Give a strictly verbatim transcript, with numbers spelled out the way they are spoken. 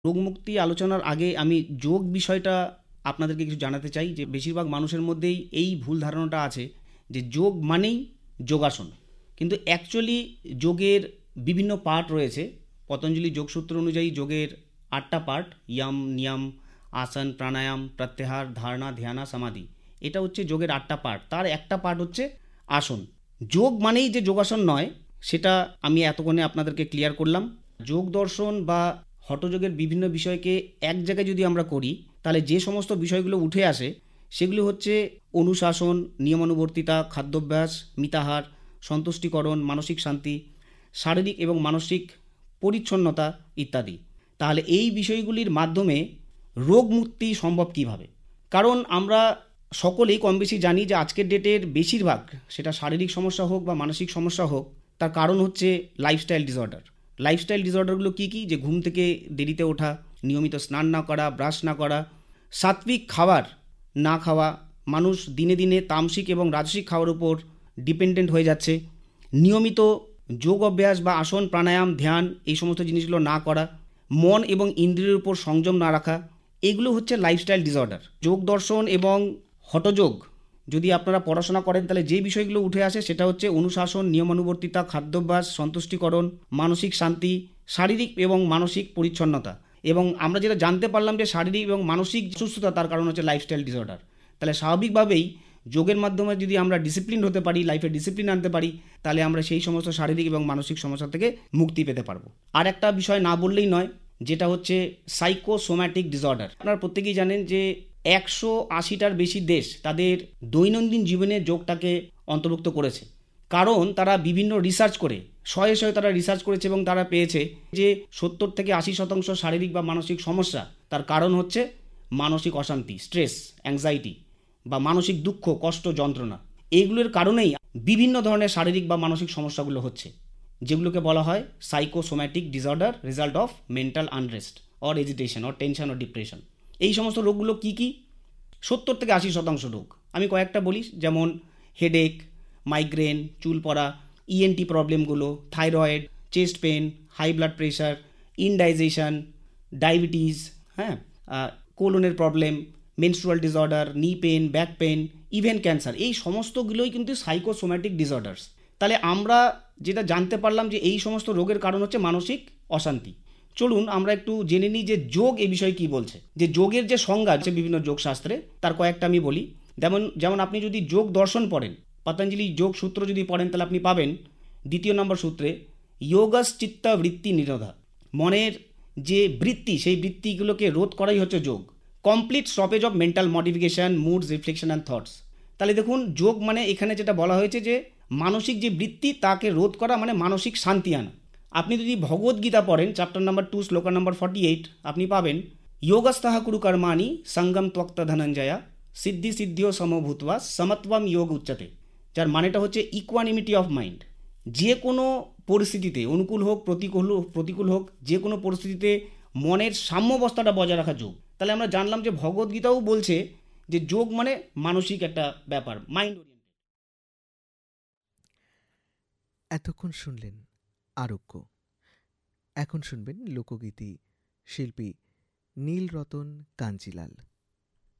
রোগমুক্তি আলোচনার আগে আমি যোগ বিষয়টা আপনাদেরকে কিছু জানাতে চাই যে বেশিরভাগ মানুষের মধ্যেই এই ভুল ধারণাটা আছে যে যোগ মানেই যোগাসন, কিন্তু অ্যাকচুয়ালি যোগের বিভিন্ন পার্ট রয়েছে। পতঞ্জলি যোগসূত্র অনুযায়ী যোগের আটটা পার্ট: ইয়াম, নিয়াম, আসন, প্রাণায়াম, প্রত্যাহার, ধারণা, ধ্যানা, সমাধি। এটা হচ্ছে যোগের আটটা পার্ট। তার একটা পার্ট হচ্ছে আসন। যোগ মানেই যে যোগাসন নয়, সেটা আমি এতক্ষণে আপনাদেরকে ক্লিয়ার করলাম। যোগ দর্শন বা হঠযোগের বিভিন্ন বিষয়কে এক জায়গায় যদি আমরা করি, তাহলে যে সমস্ত বিষয়গুলো উঠে আসে সেগুলো হচ্ছে অনুশাসন, নিয়মানুবর্তিতা, খাদ্যাভ্যাস, মিতাহার, সন্তুষ্টিকরণ, মানসিক শান্তি, শারীরিক এবং মানসিক পরিচ্ছন্নতা ইত্যাদি। তাহলে এই বিষয়গুলির মাধ্যমে রোগ মুক্তি সম্ভব কীভাবে? কারণ আমরা সকলেই কম বেশি জানি যে আজকের ডেটের বেশিরভাগ, সেটা শারীরিক সমস্যা হোক বা মানসিক সমস্যা হোক, তার কারণ হচ্ছে লাইফস্টাইল ডিসঅর্ডার। লাইফস্টাইল ডিসঅর্ডারগুলো কী কী? যে ঘুম থেকে দেরিতে ওঠা, নিয়মিত স্নান না করা, ব্রাশ না করা, সাত্বিক খাবার না খাওয়া, মানুষ দিনে দিনে তামসিক এবং রাজসিক খাওয়ার উপর ডিপেন্ডেন্ট হয়ে যাচ্ছে, নিয়মিত যোগ অভ্যাস বা আসন, প্রাণায়াম, ধ্যান, এই সমস্ত জিনিসগুলো না করা, মন এবং ইন্দ্রিয়ের উপর সংযম না রাখা, এগুলো হচ্ছে লাইফস্টাইল ডিসঅর্ডার। যোগ দর্শন এবং হঠযোগ যদি আপনারা পড়াশোনা করেন, তাহলে যে বিষয়গুলো উঠে আসে সেটা হচ্ছে অনুশাসন, নিয়মানুবর্তিতা, খাদ্যাভ্যাস, সন্তুষ্টিকরণ, মানসিক শান্তি, শারীরিক এবং মানসিক পরিচ্ছন্নতা। এবং আমরা যেটা জানতে পারলাম যে শারীরিক এবং মানসিক সুস্থতা, তার কারণ হচ্ছে লাইফস্টাইল ডিসঅর্ডার। তাহলে স্বাভাবিকভাবেই যোগের মাধ্যমে যদি আমরা ডিসিপ্লিন হতে পারি, লাইফে ডিসিপ্লিন আনতে পারি, তাহলে আমরা সেই সমস্ত শারীরিক এবং মানসিক সমস্যা থেকে মুক্তি পেতে পারবো। আর একটা বিষয় না বললেই নয়, যেটা হচ্ছে সাইকোসোম্যাটিক ডিসঅর্ডার। আপনারা প্রত্যেকেই জানেন যে একশো আশিটার বেশি দেশ তাদের দৈনন্দিন জীবনে যোগটাকে অন্তর্ভুক্ত করেছে। কারণ তারা বিভিন্ন রিসার্চ করে, শয়ে শয়ে তারা রিসার্চ করেছে এবং তারা পেয়েছে যে সত্তর থেকে আশি শতাংশ শারীরিক বা মানসিক সমস্যা, তার কারণ হচ্ছে মানসিক অশান্তি, স্ট্রেস, অ্যাংজাইটি বা মানসিক দুঃখ, কষ্ট, যন্ত্রণা। এইগুলোর কারণেই বিভিন্ন ধরনের শারীরিক বা মানসিক সমস্যাগুলো হচ্ছে, যেগুলোকে বলা হয় psychosomatic disorder, result of mental unrest or agitation or tension or depression. এই সমস্ত রোগগুলো কী কী? সত্তর থেকে আশি শতাংশ রোগ। আমি কয়েকটা বলি, যেমন হেডেক, মাইগ্রেন, চুল পড়া, ইএনটি প্রবলেমগুলো, thyroid, chest pain, high blood pressure, indigestion, diabetes, হ্যাঁ, কোলনের প্রবলেম, মেনস্ট্রুয়াল ডিসঅর্ডার, নি pen, back pain, even cancer, এই সমস্তগুলোই কিন্তু সাইকোসোম্যাটিক ডিসঅর্ডার্স। তাহলে আমরা যেটা জানতে পারলাম যে এই সমস্ত রোগের কারণ হচ্ছে মানসিক অশান্তি। চলুন আমরা একটু জেনে নিই যে যোগ এ বিষয়ে কী বলছে। যে যোগের যে সংজ্ঞা আছে বিভিন্ন যোগশাস্ত্রে, তার কয়েকটা আমি বলি। যেমন যেমন আপনি যদি যোগ দর্শন পড়েন, পতঞ্জলি যোগ সূত্র যদি পড়েন, তাহলে আপনি পাবেন দ্বিতীয় নম্বর সূত্রে যোগস চিত্ত বৃত্তি নিরোধা। মনের যে বৃত্তি, সেই বৃত্তিগুলোকে রোধ করাই হচ্ছে যোগ। Complete stoppage of mental modification, moods, reflection and thoughts. তাহলে দেখুন, যোগ মানে এখানে যেটা বলা হয়েছে যে মানসিক যে বৃত্তি তাকে রোধ করা, মানে মানসিক শান্তি আনা। আপনি যদি ভগবদ্গীতা পড়েন, chapter number two, শ্লোকা number forty eight, আপনি পাবেন যোগস্থা কুরু কর্মাণি সঙ্গম ত্বক্ত ধনঞ্জয়া সিদ্ধি সিদ্ধিও সমভূতবা সমত্বম যোগ উচ্চতে। যার মানেটা হচ্ছে ইকুয়ানিমিটি অফ মাইন্ড। যে কোনো পরিস্থিতিতে, অনুকূল হোক প্রতিকূল প্রতিকূল হোক, যে কোনো পরিস্থিতিতে মনের সাম্যাবস্থাটা বজায় রাখা যোগ। তাহলে আমরা জানলাম যে ভগবদ্গীতাও বলছে যে যোগ মানে মানসিক একটা ব্যাপার, মাইন্ড ওরিয়েন্টেড। এতক্ষণ শুনলেন আরোগ্য। এখন শুনবেন লোকগীতি, শিল্পী নীলরতন কাঞ্জিলাল।